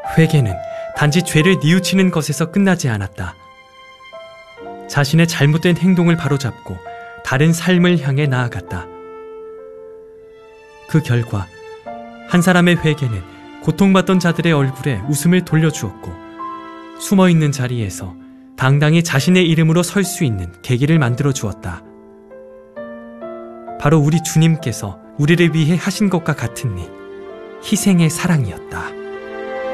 회개는 단지 죄를 뉘우치는 것에서 끝나지 않았다. 자신의 잘못된 행동을 바로잡고 다른 삶을 향해 나아갔다. 그 결과 한 사람의 회개는 고통받던 자들의 얼굴에 웃음을 돌려주었고 숨어있는 자리에서 당당히 자신의 이름으로 설 수 있는 계기를 만들어 주었다. 바로 우리 주님께서 우리를 위해 하신 것과 같은 일, 희생의 사랑이었다.